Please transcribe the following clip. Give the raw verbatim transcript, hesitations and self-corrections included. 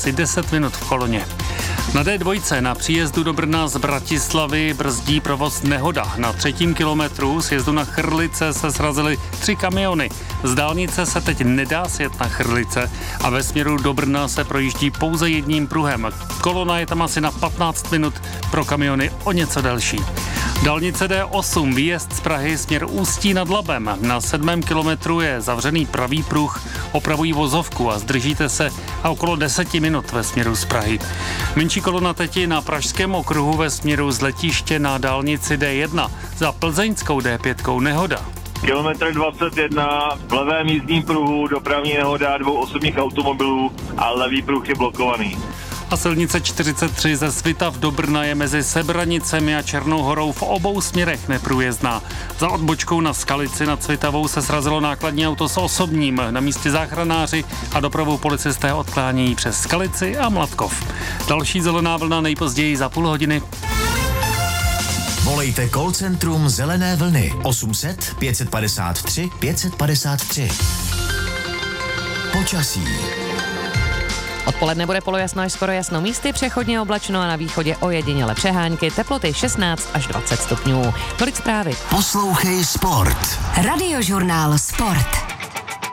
asi deset minut v koloně. Na dé dva na příjezdu do Brna z Bratislavy brzdí provoz nehoda. Na třetím kilometru sjezdu na Chrlice se srazily tři kamiony. Z dálnice se teď nedá sjet na Chrlice a ve směru do Brna se projíždí pouze jedním pruhem. Kolona je tam asi na patnáct minut, pro kamiony o něco delší. Dálnice dé osm, výjezd z Prahy směr Ústí nad Labem. Na sedmém kilometru je zavřený pravý pruh, opravují vozovku a zdržíte se a okolo deseti minut ve směru z Prahy. Menší kolona teď je na Pražském okruhu ve směru z letiště na dálnici dé jedna. Za plzeňskou dé pět nehoda. Kilometr dvacet jedna, v levém jízdním pruhu dopravní nehoda dvou osobních automobilů a levý pruh je blokovaný. A silnice čtyřicet tři ze Svitav do Brna je mezi Sebranicemi a Černou Horou v obou směrech neprůjezdná. Za odbočkou na Skalici nad Svitavou se srazilo nákladní auto s osobním. Na místě záchranáři a dopravu policisté odklánějí přes Skalici a Mladkov. Další zelená vlna nejpozději za půl hodiny. Volejte call centrum Zelené vlny osm set pět padesát tři pět padesát tři. Počasí. Odpoledne bude polojasno až skoro jasno, místy přechodně oblačno a na východě ojediněle přehánky, teploty šestnáct až dvacet stupňů. Tolik zprávy. Poslouchej Sport. Radiožurnál Sport.